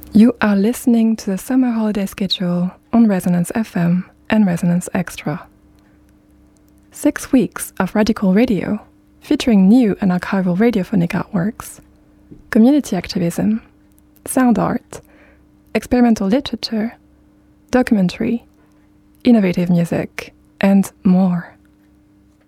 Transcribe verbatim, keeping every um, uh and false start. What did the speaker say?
You are listening to the summer holiday schedule on Resonance F M and Resonance Extra. Six weeks of radical radio featuring new and archival radiophonic artworks, community activism, sound art, experimental literature, documentary, innovative music, and more.